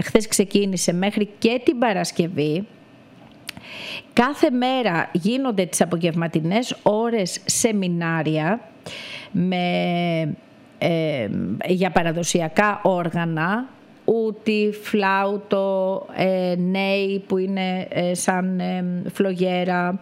χθες ξεκίνησε μέχρι και την Παρασκευή. Κάθε μέρα γίνονται τις απογευματινές ώρες σεμινάρια για παραδοσιακά όργανα, ούτι, φλάουτο, νέι που είναι σαν φλογέρα,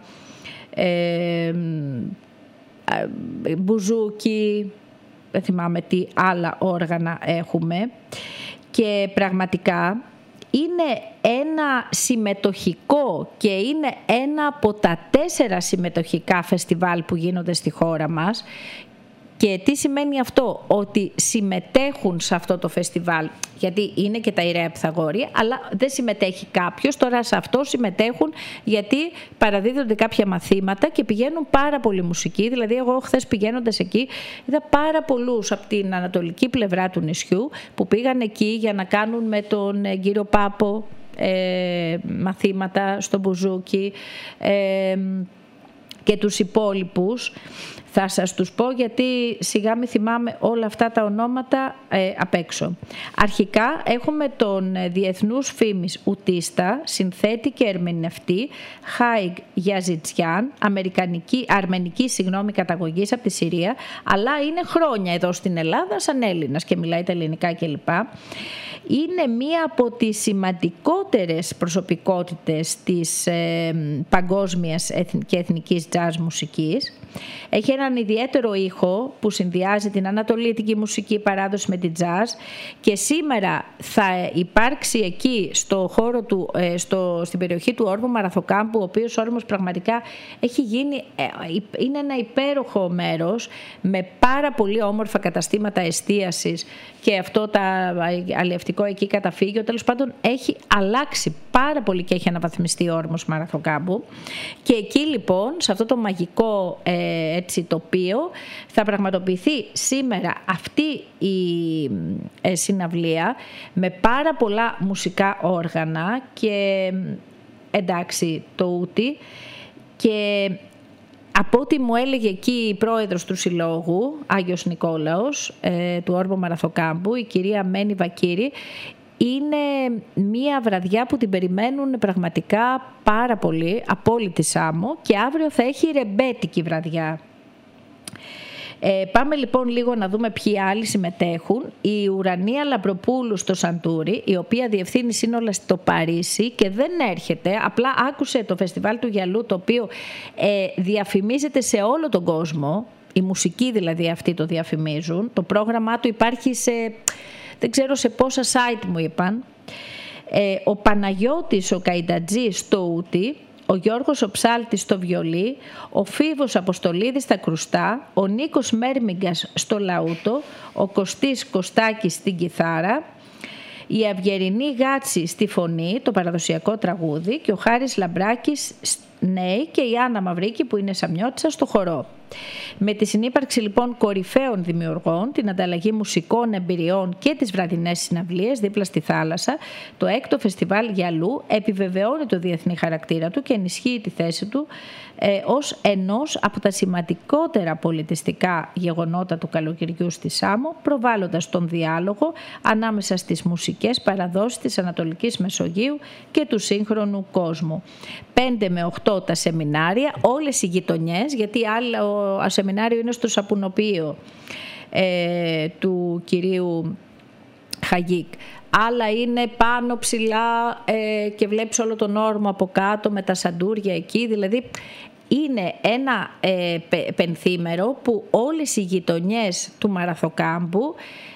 μπουζούκι, δεν θυμάμαι τι άλλα όργανα έχουμε, και πραγματικά είναι ένα συμμετοχικό και είναι ένα από τα 4 συμμετοχικά φεστιβάλ που γίνονται στη χώρα μας. Και τι σημαίνει αυτό? Ότι συμμετέχουν σε αυτό το φεστιβάλ, γιατί είναι και τα Ιερέα Πυθαγόρια, αλλά δεν συμμετέχει κάποιος. Τώρα σε αυτό συμμετέχουν γιατί παραδίδονται κάποια μαθήματα και πηγαίνουν πάρα πολλοί μουσικοί. Δηλαδή εγώ χθες πηγαίνοντας εκεί είδα πάρα πολλούς από την ανατολική πλευρά του νησιού που πήγαν εκεί για να κάνουν με τον κύριο Πάπο μαθήματα στο μπουζούκι, και τους υπόλοιπους. Θα σας τους πω γιατί σιγά μη θυμάμαι όλα αυτά τα ονόματα απ' έξω. Αρχικά έχουμε τον διεθνούς φήμης ουτίστα, συνθέτη και ερμηνευτή Χάιγ Γιαζιτσιάν, αρμενική καταγωγής από τη Συρία, αλλά είναι χρόνια εδώ στην Ελλάδα σαν Έλληνας και μιλάει τα ελληνικά κλπ. Είναι μία από τις σημαντικότερες προσωπικότητες της παγκόσμιας και εθνικής jazz μουσικής. Έχει έναν ιδιαίτερο ήχο που συνδυάζει την ανατολίτικη μουσική παράδοση με την jazz, και σήμερα θα υπάρξει εκεί στο χώρο του, στην περιοχή του όρμου Μαραθοκάμπου, ο οποίος όρμος πραγματικά έχει γίνει, είναι ένα υπέροχο μέρος με πάρα πολύ όμορφα καταστήματα εστίασης και αυτό τα αλλιευτικό εκεί καταφύγιο. Τέλος πάντων έχει αλλάξει πάρα πολύ και έχει αναβαθμιστεί ο όρμος Μαραθοκάμπου, και εκεί λοιπόν σε αυτό το μαγικό τοπίο θα πραγματοποιηθεί σήμερα αυτή η συναυλία με πάρα πολλά μουσικά όργανα και εντάξει το ούτι, και από ό,τι μου έλεγε εκεί η πρόεδρος του Συλλόγου Άγιος Νικόλαος του όρμου Μαραθοκάμπου, η κυρία Μένη Βακύρη, είναι μία βραδιά που την περιμένουν πραγματικά πάρα πολύ, απόλυτη Σάμο, και αύριο θα έχει ρεμπέτικη βραδιά. Πάμε λοιπόν λίγο να δούμε ποιοι άλλοι συμμετέχουν. Η Ουρανία Λαμπροπούλου στο Σαντούρι, η οποία διευθύνει σύνολα στο Παρίσι και δεν έρχεται, απλά άκουσε το φεστιβάλ του Γιαλού, το οποίο διαφημίζεται σε όλο τον κόσμο. Η μουσική δηλαδή αυτοί το διαφημίζουν. Το πρόγραμμά του υπάρχει δεν ξέρω σε πόσα site μου είπαν. Ο Παναγιώτης ο Καϊντατζής στο ούτι, ο Γιώργος ο Ψάλτης στο βιολί, ο Φίβος Αποστολίδης στα κρουστά, ο Νίκος Μέρμιγκας στο λαούτο, ο Κωστής Κωστάκης στην κιθάρα, η Αυγερινή Γάτση στη φωνή, το παραδοσιακό τραγούδι, και ο Χάρης Λαμπράκης νέοι, και η Άννα Μαυρίκη που είναι σαμιώτισσα στο χορό. Με τη συνύπαρξη λοιπόν κορυφαίων δημιουργών, την ανταλλαγή μουσικών εμπειριών και τις βραδινές συναυλίες δίπλα στη θάλασσα, το 6ο Φεστιβάλ Γιαλού επιβεβαιώνει το διεθνή χαρακτήρα του και ενισχύει τη θέση του ως ενός από τα σημαντικότερα πολιτιστικά γεγονότα του καλοκαιριού στη Σάμο, προβάλλοντας τον διάλογο ανάμεσα στις μουσικές παραδόσεις της Ανατολικής Μεσογείου και του σύγχρονου κόσμου. 5 με 8 τα σεμινάρια, όλες οι γειτονιές, γιατί άλλο σεμινάριο είναι στο Σαπουνοποιείο του κυρίου Χαγίκ. Άλλα είναι πάνω ψηλά και βλέπεις όλο τον όρμο από κάτω με τα σαντούρια εκεί. Δηλαδή είναι ένα πενθήμερο που όλες οι γειτονιές του Μαραθοκάμπου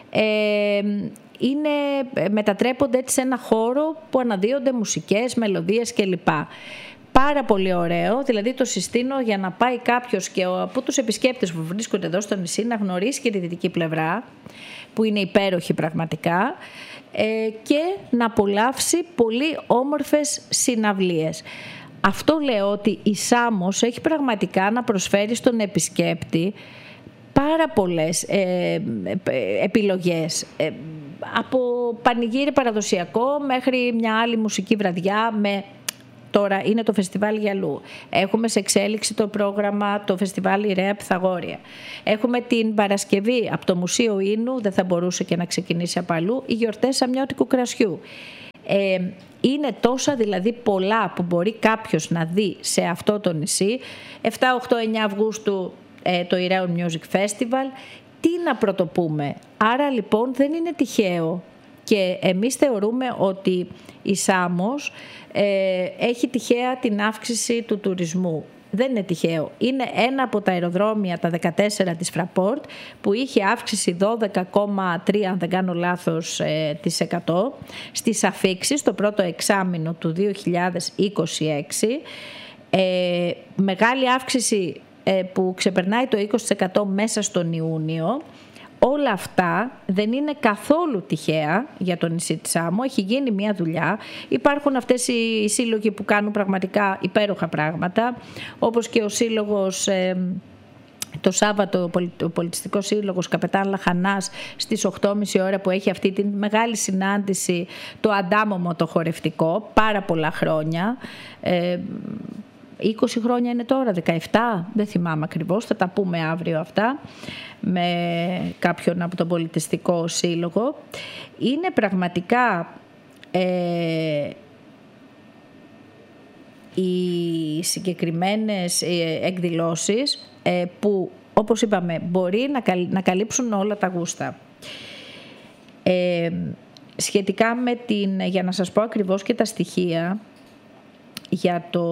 μετατρέπονται έτσι σε ένα χώρο που αναδύονται μουσικές, μελωδίες κλπ. Πάρα πολύ ωραίο, δηλαδή το συστήνω για να πάει κάποιος και από τους επισκέπτες που βρίσκονται εδώ στο νησί να γνωρίσει και τη δυτική πλευρά, που είναι υπέροχη πραγματικά, και να απολαύσει πολύ όμορφες συναυλίες. Αυτό λέω, ότι η Σάμος έχει πραγματικά να προσφέρει στον επισκέπτη πάρα πολλές επιλογές, από πανηγύρι παραδοσιακό μέχρι μια άλλη μουσική βραδιά με... Τώρα είναι το Φεστιβάλ Γιαλού. Έχουμε σε εξέλιξη το πρόγραμμα, το Φεστιβάλ Ιερέα Πυθαγόρια. Έχουμε την Παρασκευή από το Μουσείο Ίνου, δεν θα μπορούσε και να ξεκινήσει από αλλού, οι γιορτές Σαμιώτικου Κρασιού. Είναι τόσα δηλαδή πολλά που μπορεί κάποιος να δει σε αυτό το νησί. 7, 8, 9 Αυγούστου το Iraeon Music Festival. Τι να πρωτοπούμε. Άρα λοιπόν δεν είναι τυχαίο και εμείς θεωρούμε ότι η Σάμος έχει τυχαία την αύξηση του τουρισμού. Δεν είναι τυχαίο. Είναι ένα από τα αεροδρόμια, τα 14 της Fraport, που είχε αύξηση 12,3, αν δεν κάνω λάθος, % στις αφίξεις το πρώτο εξάμηνο του 2026. Μεγάλη αύξηση που ξεπερνάει το 20% μέσα στον Ιούνιο. Όλα αυτά δεν είναι καθόλου τυχαία για το νησί της Σάμο. Έχει γίνει μια δουλειά. Υπάρχουν αυτές οι σύλλογοι που κάνουν πραγματικά υπέροχα πράγματα, όπως και ο σύλλογος, το Σάββατο, ο Πολιτιστικός Σύλλογος Καπετάν Λαχανάς στις 8.30 ώρα, που έχει αυτή τη μεγάλη συνάντηση, το Αντάμωμο το χορευτικό, πάρα πολλά χρόνια. 20 χρόνια είναι τώρα, 17, δεν θυμάμαι ακριβώς, θα τα πούμε αύριο αυτά με κάποιον από τον Πολιτιστικό Σύλλογο. Είναι πραγματικά οι συγκεκριμένες εκδηλώσεις που, όπως είπαμε, μπορεί να καλύψουν όλα τα γούστα. Σχετικά με για να σας πω ακριβώς και τα στοιχεία για το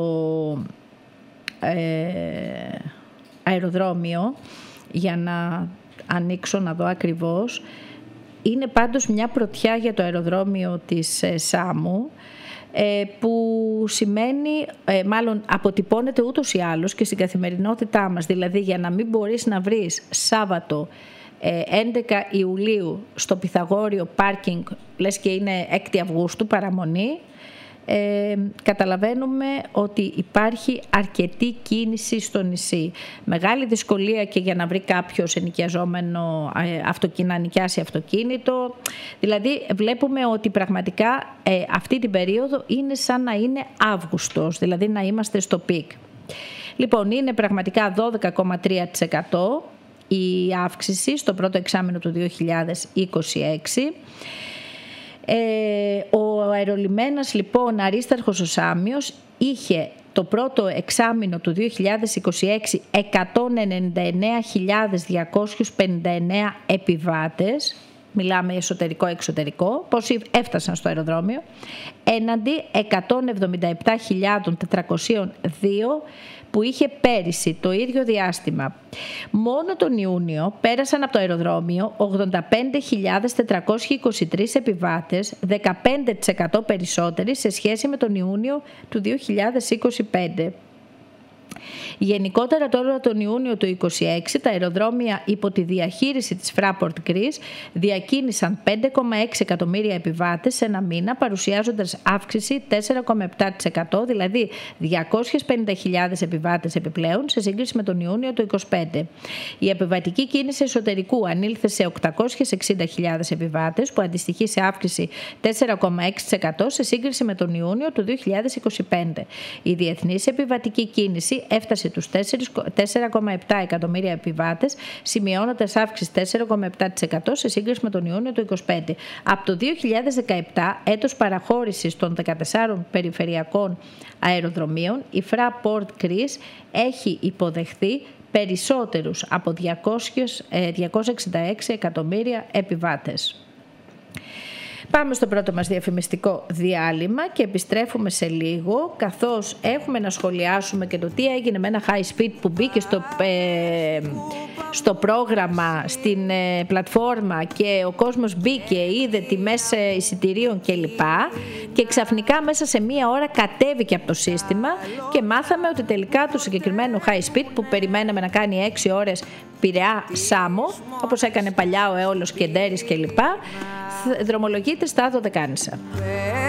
αεροδρόμιο, για να ανοίξω να δω ακριβώς, είναι πάντως μια πρωτιά για το αεροδρόμιο της Σάμου, που σημαίνει, μάλλον αποτυπώνεται ούτως ή άλλως και στην καθημερινότητά μας. Δηλαδή, για να μην μπορείς να βρεις Σάββατο 11 Ιουλίου στο Πυθαγόριο πάρκινγκ, λες και είναι 6 Αυγούστου παραμονή, καταλαβαίνουμε ότι υπάρχει αρκετή κίνηση στο νησί. Μεγάλη δυσκολία και για να βρει κάποιος ενοικιαζόμενο να νοικιάσει αυτοκίνητο. Δηλαδή βλέπουμε ότι πραγματικά αυτή την περίοδο είναι σαν να είναι Αύγουστος, δηλαδή να είμαστε στο πικ. Λοιπόν, είναι πραγματικά 12,3% η αύξηση στο πρώτο εξάμηνο του 2026. Ο αερολιμένας λοιπόν Αρίσταρχος ο Σάμιος είχε το πρώτο εξάμηνο του 2026 199.259 επιβάτες, μιλάμε εσωτερικό-εξωτερικό, πόσοι έφτασαν στο αεροδρόμιο, έναντι 177.402 που είχε πέρυσι το ίδιο διάστημα. Μόνο τον Ιούνιο πέρασαν από το αεροδρόμιο 85.423 επιβάτες, 15% περισσότεροι σε σχέση με τον Ιούνιο του 2025. Γενικότερα τώρα τον Ιούνιο του 2026 τα αεροδρόμια υπό τη διαχείριση της Fraport Greece διακίνησαν 5,6 εκατομμύρια επιβάτες σε ένα μήνα, παρουσιάζοντας αύξηση 4,7%, δηλαδή 250.000 επιβάτες επιπλέον σε σύγκριση με τον Ιούνιο του 2025. Η επιβατική κίνηση εσωτερικού ανήλθε σε 860.000 επιβάτες, που αντιστοιχεί σε αύξηση 4,6% σε σύγκριση με τον Ιούνιο του 2025. Η διεθνής επιβατική κίνηση έφτασε τους 4,7 εκατομμύρια επιβάτες, σημειώνοντας αύξηση 4,7% σε σύγκριση με τον Ιούνιο του 2025. Από το 2017, έτος παραχώρησης των 14 περιφερειακών αεροδρομίων, η Fraport Greece έχει υποδεχθεί περισσότερους από 266 εκατομμύρια επιβάτες. Πάμε στο πρώτο μας διαφημιστικό διάλειμμα και επιστρέφουμε σε λίγο, καθώς έχουμε να σχολιάσουμε και το τι έγινε με ένα high speed που μπήκε στο πρόγραμμα, στην πλατφόρμα, και ο κόσμος μπήκε, είδε τιμές εισιτηρίων κλπ. Και ξαφνικά μέσα σε μία ώρα κατέβηκε από το σύστημα και μάθαμε ότι τελικά το συγκεκριμένο high speed που περιμέναμε να κάνει 6 ώρες Πειραιά Σάμο, όπως έκανε παλιά ο Αιώλος και Ντέρης κλπ, δρομολογείται στα 12 Άνισσα.